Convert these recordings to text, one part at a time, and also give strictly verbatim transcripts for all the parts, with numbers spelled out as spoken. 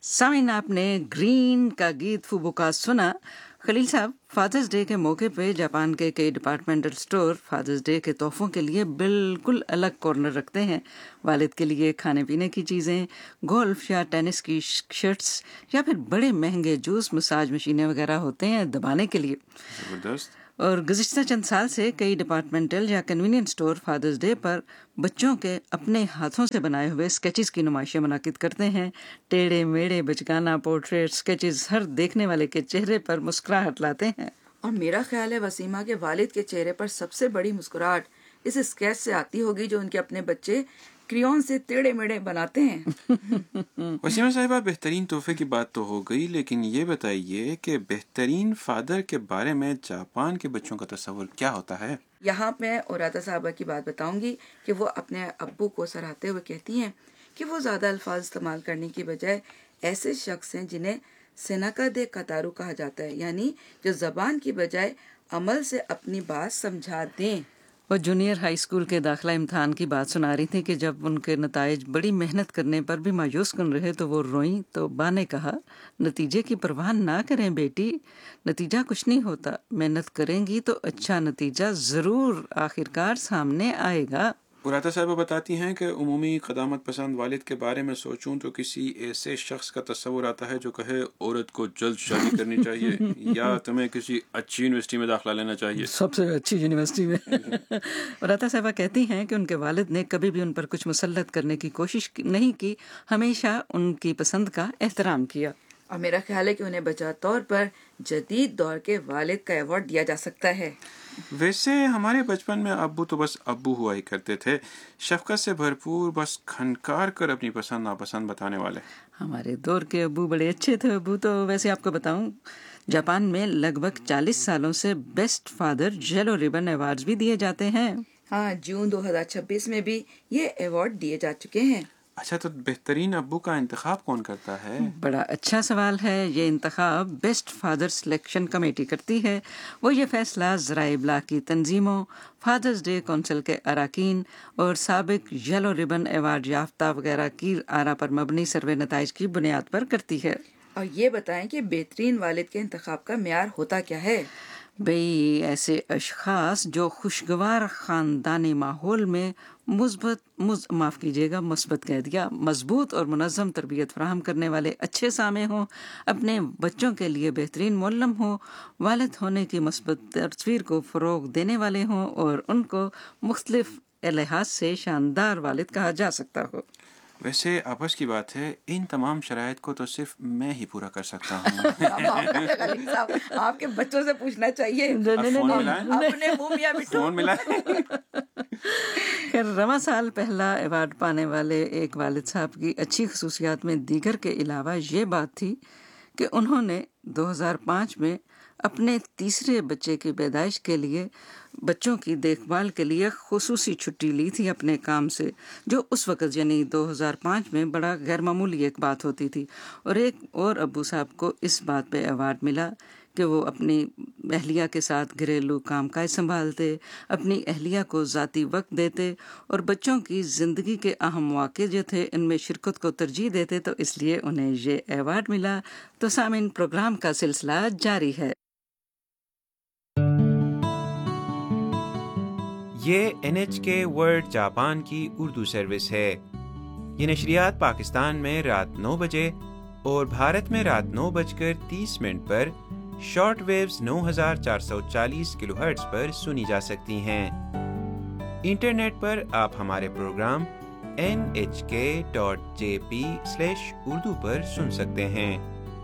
सामिन आपने ग्रीन का गीत फूबुका सुना। खलील साहब, फादर्स डे के मौके पे जापान के कई डिपार्टमेंटल स्टोर फादर्स डे के तोहफों के लिए बिल्कुल अलग कॉर्नर रखते हैं। वालिद के लिए खाने पीने की चीज़ें, गोल्फ या टेनिस की शर्ट्स या फिर बड़े महंगे जूस, मसाज मशीनें वगैरह होते हैं दबाने के लिए। जबरदस्त। और गुज़िश्ता चंद साल से कई डिपार्टमेंटल या कन्वीनियंस स्टोर फादर्स डे पर बच्चों के अपने हाथों से बनाए हुए स्केचेस की नुमाइशें मुनाकिद करते हैं। टेढ़े मेढ़े बचकाना पोर्ट्रेट स्केचेस हर देखने वाले के चेहरे पर मुस्कुराहट लाते हैं। और मेरा ख्याल है वसीमा के वालिद के चेहरे पर सबसे बड़ी मुस्कुराहट इस स्केच से आती होगी जो उनके अपने बच्चे क्रियॉन से टेढ़े मेढ़े बनाते हैं। वसीमा साहिबा, बेहतरीन तोहफे की बात तो हो गई, लेकिन ये बताइए कि बेहतरीन फादर के बारे में जापान के बच्चों का तस्वर क्या होता है? यहाँ मैं ओरादा साहबा की बात बताऊंगी कि वो अपने अब्बू को सराहते हुए कहती हैं कि वो ज़्यादा अल्फाज इस्तेमाल करने की बजाय ऐसे शख्स हैं जिन्हें सेनाका दे कतारू कहा जाता है, यानी जो ज़बान की बजाय अमल से अपनी बात समझा दें। वो जूनियर हाई स्कूल के दाखिला इम्तहान की बात सुना रही थी कि जब उनके नताइज बड़ी मेहनत करने पर भी मायूस कन रहे तो वो रोईं, तो बा ने कहा, नतीजे की परवाह ना करें बेटी, नतीजा कुछ नहीं होता, मेहनत करेंगी तो अच्छा नतीजा ज़रूर आखिरकार सामने आएगा। उराता साहिबा बताती हैं कि उमूमी क़दामत पसंद वालिद के बारे में सोचूं तो किसी ऐसे शख्स का तस्वर आता है जो कहे औरत को जल्द शादी करनी चाहिए या तुम्हें किसी अच्छी यूनिवर्सिटी में दाखिला लेना चाहिए, सबसे अच्छी यूनिवर्सिटी में। उराता साहिबा कहती हैं कि उनके वालिद ने कभी भी उन पर कुछ मुसल्लत करने की कोशिश नहीं की, हमेशा उनकी पसंद का एहतराम किया। और मेरा ख्याल है कि उन्हें बचा तौर पर जदीद दौर के वालिद का अवार्ड दिया जा सकता है। वैसे हमारे बचपन में अब्बू तो बस अब्बू हुआ ही करते थे, शफकत से भरपूर, बस खनकार कर अपनी पसंद नापसंद बताने वाले। हमारे दौर के अब्बू बड़े अच्छे थे। अब्बू तो वैसे आपको बताऊं, जापान में लगभग चालीस सालों से best father yellow ribbon awards भी दिए जाते हैं। हाँ, जून दो हज़ार छब्बीस में भी ये अवार्ड दिए जा चुके हैं। अच्छा, तो बेहतरीन अब्बू का इंतखाब कौन करता है? बड़ा अच्छा सवाल है। ये इंतखाब बेस्ट फादर सिलेक्शन कमेटी करती है। वो ये फैसला ज़राए इब्लाग की तंजीमों, फादर्स डे कौंसिल के अरकान और साबिक येलो रिबन अवार्ड याफ्ता वगैरह की आरा पर मबनी सर्वे नताइज की बुनियाद पर करती है। और ये बताएं कि बेहतरीन वालिद के इंतखाब का मेयार होता क्या है? भाई, ऐसे अशखास जो खुशगवार ख़ानदानी माहौल में मुस्बत मुज माफ़ कीजिएगा मुस्बत कह दिया मजबूत और मुनज़्ज़म तरबियत फराहम करने वाले अच्छे सामे हों, अपने बच्चों के लिए बेहतरीन मुअल्लिम हों, वालिद होने की मुस्बत तस्वीर को फ़रोग़ देने वाले हों और उनको मुख्तलिफ लिहाज से शानदार वालिद कहा जा सकता हो। वैसे आपस की बात है, इन तमाम शराइत को तो सिर्फ मैं ही पूरा कर सकता हूँ। आपके बच्चों से पूछना चाहिए। अपने मुंह मियां बिट्टू। फोन मिला। खैर, रवा साल पहला अवार्ड पाने वाले एक वालिद साहब की अच्छी खसूसियात में दीगर के अलावा ये बात थी कि उन्होंने दो हज़ार पाँच में अपने तीसरे बच्चे की पैदाइश के लिए बच्चों की देखभाल के लिए खुसूसी छुट्टी ली थी अपने काम से, जो उस वक़्त यानी दो हज़ार पाँच में बड़ा गैर मामूली एक बात होती थी। और एक और अब्बू साहब को इस बात पे अवार्ड मिला कि वो अपनी अहलिया के साथ घरेलू काम काज संभालते, अपनी अहलिया को ज़ाती वक्त देते और बच्चों की ज़िंदगी के अहम वाक़े जो थे इनमें शिरकत को तरजीह देते, तो इसलिए उन्हें ये अवार्ड मिला। तो सामिन, प्रोग्राम का सिलसिला जारी है। ये एन एच के वर्ल्ड जापान की उर्दू सर्विस है। ये नशरियात पाकिस्तान में रात नौ बजे और भारत में रात नौ बजकर तीस मिनट पर शॉर्ट वेव्स नौ हज़ार चार सौ चालीस किलोहर्ट्ज़ पर सुनी जा सकती हैं। इंटरनेट पर आप हमारे प्रोग्राम एन एच के dot J P slash Urdu पर सुन सकते हैं।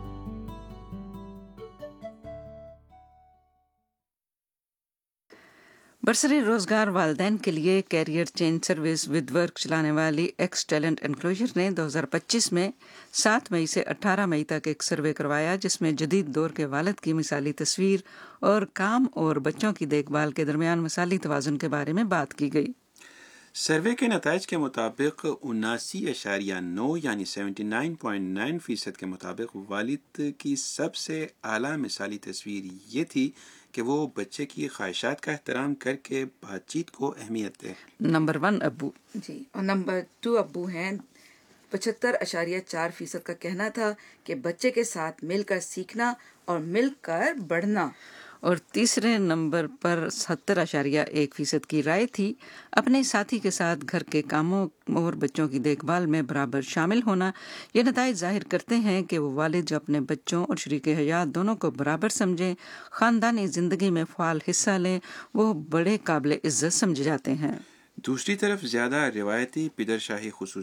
बरसरे रोज़गार वालिदैन के लिए career change service with work चलाने वाली एक्स टैलेंट एनक्लोजर ने दो हज़ार पच्चीस में सात मई से अठारह मई तक एक सर्वे करवाया, जिसमें जदीद दौर के वालिद की मिसाली तस्वीर और काम और बच्चों की देखभाल के दरमियान मिसाली तवाज़ुन के बारे में बात की गई। सर्वे के नताइज के मुताबिक उनासी अशारिया नौ यानी सेवेंटी नाइन पॉइंट नाइन फीसद के मुताबिक वालिद की सबसे आला मिसाली तस्वीर ये थी कि वो बच्चे की ख्वाहिशात का एहतराम करके बातचीत को अहमियत दे। नंबर वन अब्बू जी, और नंबर टू अब्बू हैं پچہتر اشاریہ چار فیصد کا کہنا تھا کہ بچے کے ساتھ مل کر سیکھنا اور مل کر بڑھنا، اور تیسرے نمبر پر ستر اشاریہ ایک فیصد کی رائے تھی اپنے ساتھی کے ساتھ گھر کے کاموں اور بچوں کی دیکھ بھال میں برابر شامل ہونا۔ یہ نتائج ظاہر کرتے ہیں کہ وہ والد جو اپنے بچوں اور شریک حیات دونوں کو برابر سمجھیں، خاندانی زندگی میں فعال حصہ لیں، وہ بڑے قابل عزت سمجھے جاتے ہیں۔ دوسری طرف زیادہ روایتی پدر شاہی خصوصیات